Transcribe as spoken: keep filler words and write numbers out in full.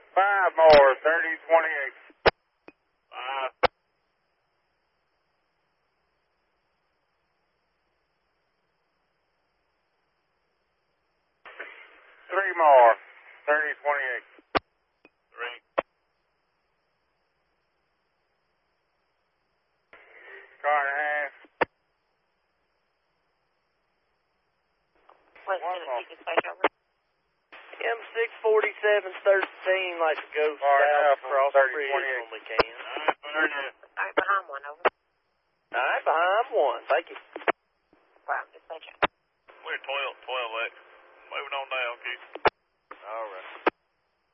Five more, thirty twenty-eight. Five. Three more, thirty twenty-eight. Three. Car and a half. One more. M six forty-seven thirteen, like to go Far south enough, across the thirty bridge twenty-eight. when we can. All right, fire enough.